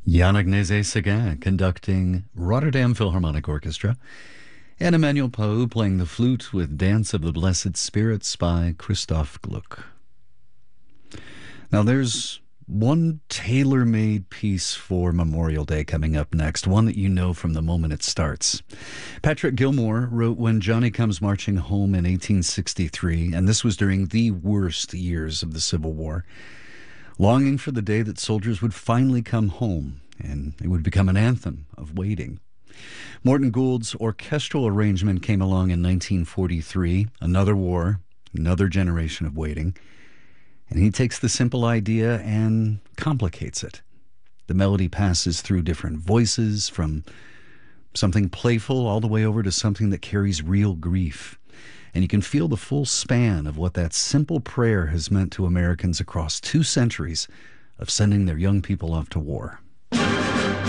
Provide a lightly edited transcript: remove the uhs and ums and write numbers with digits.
Yannick Nézet-Séguin conducting Rotterdam Philharmonic Orchestra, and Emmanuel Pau playing the flute with Dance of the Blessed Spirits by Christoph Gluck. Now there's one tailor-made piece for Memorial Day coming up next, one that you know from the moment it starts. Patrick Gilmore wrote When Johnny Comes Marching Home in 1863, and this was during the worst years of the Civil War, longing for the day that soldiers would finally come home, and it would become an anthem of waiting. Morton Gould's orchestral arrangement came along in 1943, another war, another generation of waiting, and he takes the simple idea and complicates it. The melody passes through different voices, from something playful all the way over to something that carries real grief. And you can feel the full span of what that simple prayer has meant to Americans across 2 centuries of sending their young people off to war.